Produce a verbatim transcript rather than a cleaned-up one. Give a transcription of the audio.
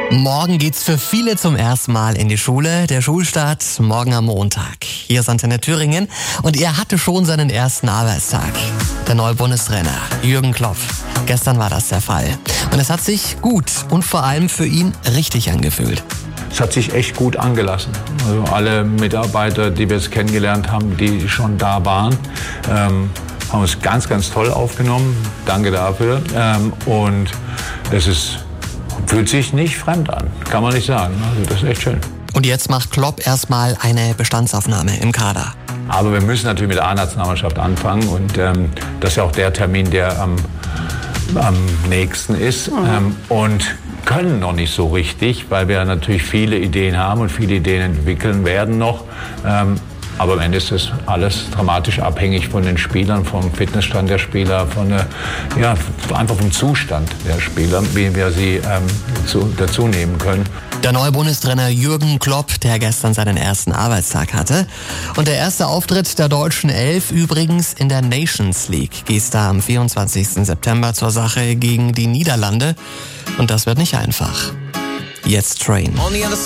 Morgen geht's für viele zum ersten Mal in die Schule. Der Schulstart morgen am Montag. Hier ist Antenne Thüringen und er hatte schon seinen ersten Arbeitstag. Der neue Bundestrainer Jürgen Klopp. Gestern war das der Fall. Und es hat sich gut und vor allem für ihn richtig angefühlt. Es hat sich echt gut angelassen. Also alle Mitarbeiter, die wir jetzt kennengelernt haben, die schon da waren, ähm, haben es ganz, ganz toll aufgenommen. Danke dafür. Ähm, und es ist fühlt sich nicht fremd an, kann man nicht sagen. Also das ist echt schön. Und jetzt macht Klopp erstmal eine Bestandsaufnahme im Kader. Aber wir müssen natürlich mit der A-Nationalmannschaft anfangen und ähm, das ist ja auch der Termin, der am, am nächsten ist. Mhm. Ähm, und können noch nicht so richtig, weil wir natürlich viele Ideen haben und viele Ideen entwickeln werden noch. Ähm, Aber am Ende ist das alles dramatisch abhängig von den Spielern, vom Fitnessstand der Spieler, von der, ja, einfach vom Zustand der Spieler, wie wir sie ähm, zu, dazu nehmen können. Der neue Bundestrainer Jürgen Klopp, der gestern seinen ersten Arbeitstag hatte. Und der erste Auftritt der deutschen Elf übrigens in der Nations League. Geht da am vierundzwanzigsten September zur Sache gegen die Niederlande. Und das wird nicht einfach. Jetzt Train.